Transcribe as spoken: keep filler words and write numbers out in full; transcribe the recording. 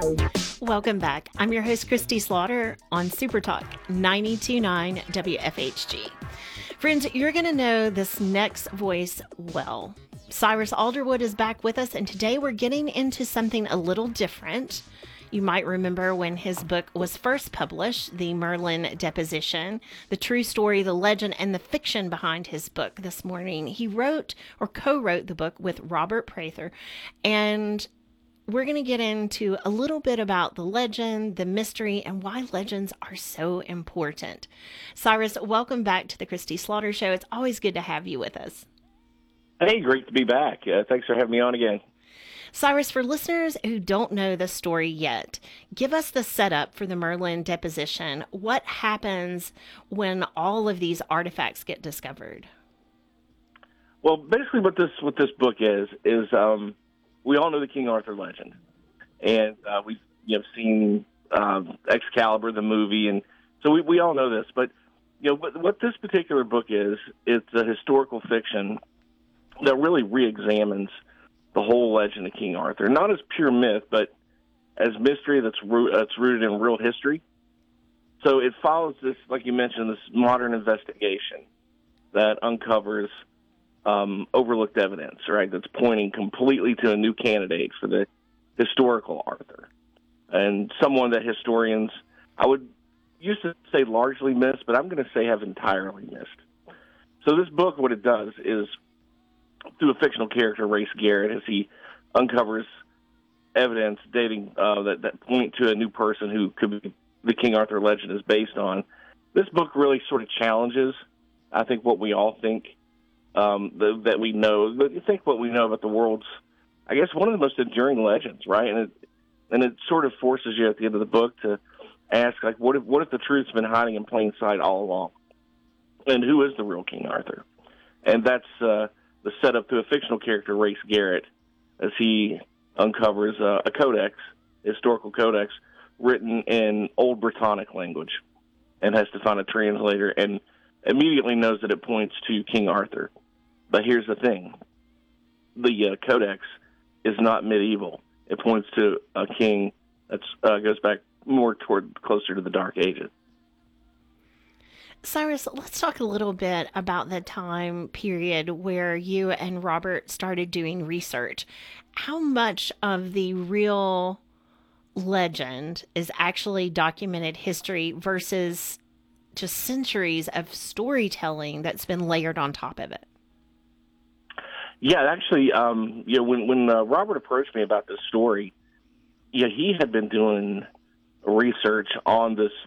Welcome back. I'm your host, Christy Slaughter on Super Talk ninety-two point nine W F H G. Friends, you're going to know this next voice well. Cyrus Alderwood is back with us, and today we're getting into something a little different. You might remember when his book was first published, The Merlin Deposition, the true story, the legend, and the fiction behind his book. This morning, he wrote or co-wrote the book with Robert Prather, and we're going to get into a little bit about the legend, the mystery, and why legends are so important. Cyrus, welcome back to the Christy Slaughter Show. It's always good to have you with us. Hey, great to be back. Uh, thanks for having me on again. Cyrus, for listeners who don't know the story yet, give us the setup for the Merlin deposition. What happens when all of these artifacts get discovered? Well, basically what this what this book is, is um, we all know the King Arthur legend. And uh, we've you know, seen um, Excalibur, the movie, and so we, we all know this. But you know what, what this particular book is, it's a historical fiction that really re-examines the whole legend of King Arthur, not as pure myth, but as mystery that's, root, that's rooted in real history. So it follows this, like you mentioned, this modern investigation that uncovers um, overlooked evidence, right, that's pointing completely to a new candidate for the historical Arthur, and someone that historians, I would used to say largely missed, but I'm going to say have entirely missed. So this book, what it does is, through a fictional character, Race Garrett, as he uncovers evidence dating uh, that, that point to a new person who could be the King Arthur legend is based on. This book really sort of challenges, I think, what we all think um, the, that we know. But you think what we know about the world's, I guess, one of the most enduring legends, right? And it and it sort of forces you at the end of the book to ask, like, what if what if the truth's been hiding in plain sight all along? And who is the real King Arthur? And that's uh, the setup to a fictional character, Race Garrett, as he uncovers uh, a codex, historical codex, written in Old Brittonic language, and has to find a translator, and immediately knows that it points to King Arthur. But here's the thing. The uh, codex is not medieval. It points to a king that uh, goes back more toward closer to the Dark Ages. Cyrus, let's talk a little bit about the time period where you and Robert started doing research. How much of the real legend is actually documented history versus just centuries of storytelling that's been layered on top of it? Yeah, actually, um, you know, when when uh, Robert approached me about this story, yeah, he had been doing research on this